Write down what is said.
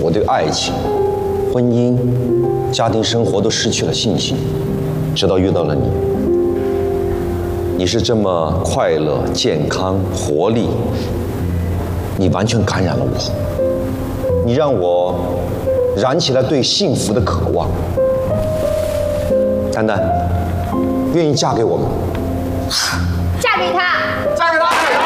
我对爱情、婚姻、家庭生活都失去了信心，直到遇到了你。你是这么快乐、健康、活力，你完全感染了我，你让我燃起了对幸福的渴望。丹丹，愿意嫁给我吗？ 嫁给他， 嫁给他。